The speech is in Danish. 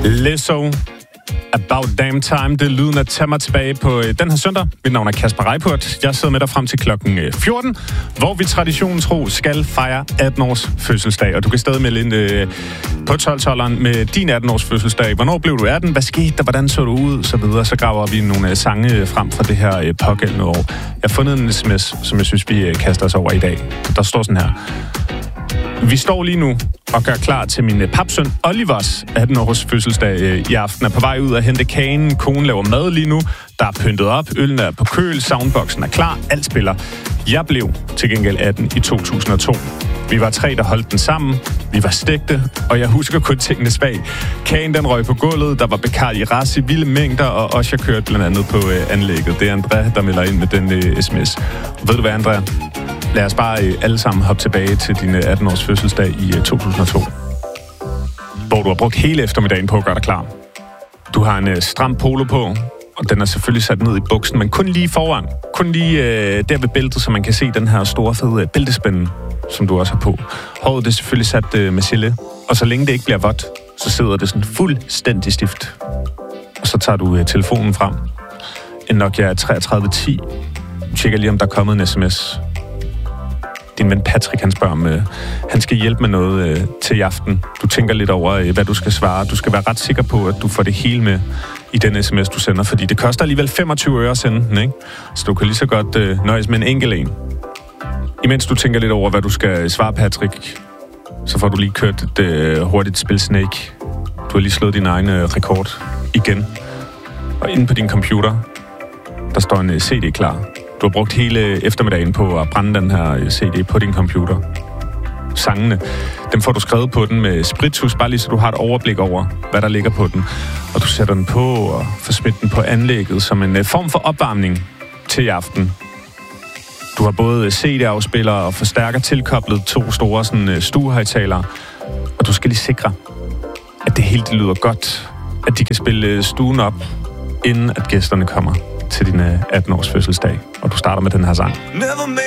Lizzo, About Damn Time. Det er lyden at tage mig tilbage på den her søndag. Mit navn er Kasper Reipert. Jeg sidder med dig frem til klokken 14, hvor vi traditionen tro skal fejre 18 års fødselsdag. Og du kan stadig melde ind på 12-12'eren med din 18 års fødselsdag. Hvornår blev du 18? Hvad skete der? Hvordan så du ud? Så videre. Så graver vi nogle sange frem fra det her pågældende år. Jeg har fundet en sms, som jeg synes, vi kaster os over i dag. Der står sådan her. Vi står lige nu og gør klar til min papsøn Olivers 18-års fødselsdag i aften. Er på vej ud at hente kagen. Konen laver mad lige nu. Der er pyntet op. Øllen er på køl. Soundboxen er klar. Alt spiller. Jeg blev til gengæld 18 i 2002. Vi var 3, der holdt den sammen. Vi var stegte, og jeg husker kun tingene svag. Kagen den røg på gulvet. Der var Bacardi Ras i vilde mængder, og også jeg kørte blandt andet på anlægget. Det er Andrea, der melder ind med den sms. Ved du hvad, Andrea? Lad os bare alle sammen hoppe tilbage til din 18-års fødselsdag i 2002. Hvor du har brugt hele eftermiddagen på at gøre dig klar. Du har en stram polo på, og den er selvfølgelig sat ned i buksen, men kun lige foran. Kun lige der ved bæltet, så man kan se den her store, fede bæltespænde, som du også har på. Håret er selvfølgelig sat med gelé, og så længe det ikke bliver vådt, så sidder det sådan fuldstændig stift. Og så tager du telefonen frem. En Nokia 3310. Du tjekker lige, om der er kommet en sms. Din ven Patrick, han spørger om, han skal hjælpe med noget til i aften. Du tænker lidt over, hvad du skal svare. Du skal være ret sikker på, at du får det hele med i den sms, du sender, fordi det koster alligevel 25 øre at sende den, ikke? Så du kan lige så godt nøjes med en enkelt en. Imens du tænker lidt over, hvad du skal svare, Patrick, så får du lige kørt et hurtigt spil Snake. Du har lige slået din egen rekord igen. Og inde på din computer, der står en CD klar. Du har brugt hele eftermiddagen på at brænde den her CD på din computer. Sangene, dem får du skrevet på den med spritus, bare lige så du har et overblik over, hvad der ligger på den. Og du sætter den på og får smidt den på anlægget som en form for opvarmning til i aften. Du har både CD-afspiller og forstærker tilkoblet 2 store sådan, stuehøjttalere. Og du skal lige sikre, at det hele det lyder godt. At de kan spille stuen op, inden at gæsterne kommer til din 18-års fødselsdag. Og du starter med den her sang.